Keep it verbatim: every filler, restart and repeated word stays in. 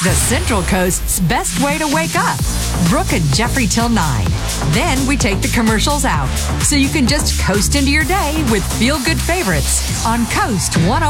the Central Coast's best way to wake up. Brooke and Jeffrey till nine. Then we take the commercials out, so you can just coast into your day with feel-good favorites on Coast one oh